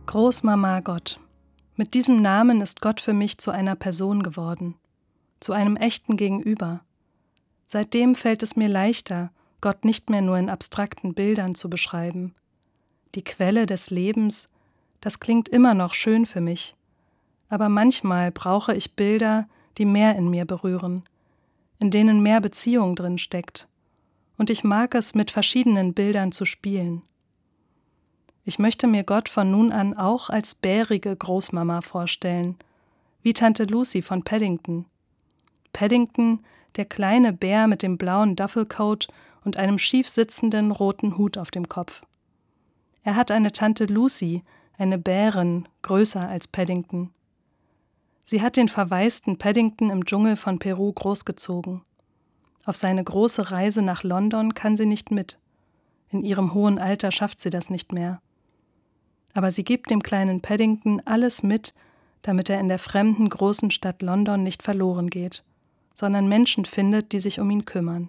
Großmama Gott. Mit diesem Namen ist Gott für mich zu einer Person geworden, zu einem echten Gegenüber. Seitdem fällt es mir leichter, Gott nicht mehr nur in abstrakten Bildern zu beschreiben. Die Quelle des Lebens, das klingt immer noch schön für mich, aber manchmal brauche ich Bilder, die mehr in mir berühren, in denen mehr Beziehung drin steckt, und ich mag es, mit verschiedenen Bildern zu spielen. Ich möchte mir Gott von nun an auch als bärige Großmama vorstellen, wie Tante Lucy von Paddington. Paddington, der kleine Bär mit dem blauen Duffelcoat und einem schief sitzenden roten Hut auf dem Kopf. Er hat eine Tante Lucy, eine Bärin, größer als Paddington. Sie hat den verwaisten Paddington im Dschungel von Peru großgezogen. Auf seine große Reise nach London kann sie nicht mit. In ihrem hohen Alter schafft sie das nicht mehr. Aber sie gibt dem kleinen Paddington alles mit, damit er in der fremden großen Stadt London nicht verloren geht, sondern Menschen findet, die sich um ihn kümmern.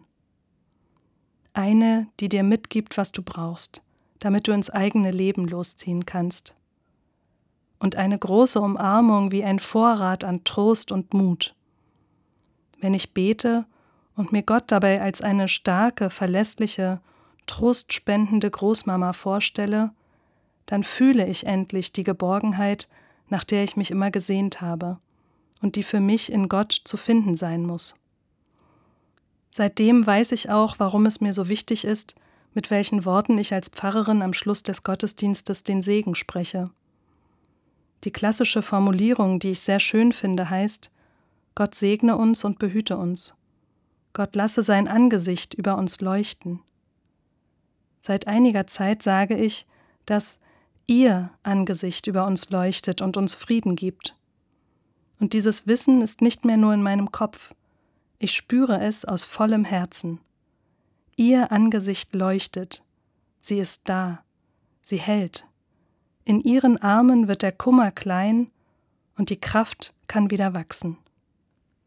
Eine, die dir mitgibt, was du brauchst, damit du ins eigene Leben losziehen kannst. Und eine große Umarmung wie ein Vorrat an Trost und Mut. Wenn ich bete und mir Gott dabei als eine starke, verlässliche, trostspendende Großmama vorstelle, dann fühle ich endlich die Geborgenheit, nach der ich mich immer gesehnt habe und die für mich in Gott zu finden sein muss. Seitdem weiß ich auch, warum es mir so wichtig ist, mit welchen Worten ich als Pfarrerin am Schluss des Gottesdienstes den Segen spreche. Die klassische Formulierung, die ich sehr schön finde, heißt: Gott segne uns und behüte uns. Gott lasse sein Angesicht über uns leuchten. Seit einiger Zeit sage ich, dass Ihr Angesicht über uns leuchtet und uns Frieden gibt. Und dieses Wissen ist nicht mehr nur in meinem Kopf. Ich spüre es aus vollem Herzen. Ihr Angesicht leuchtet. Sie ist da. Sie hält. In Ihren Armen wird der Kummer klein und die Kraft kann wieder wachsen.